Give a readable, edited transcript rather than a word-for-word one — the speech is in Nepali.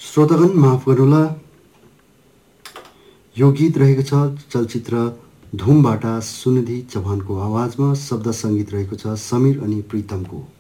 श्रोतागण माफ गर्नुहोला, यो गीत रहेको छ चलचित्र धुमबाट सुनिधि चौहानको आवाजमा। शब्द सङ्गीत रहेको छ समीर अनि प्रितमको।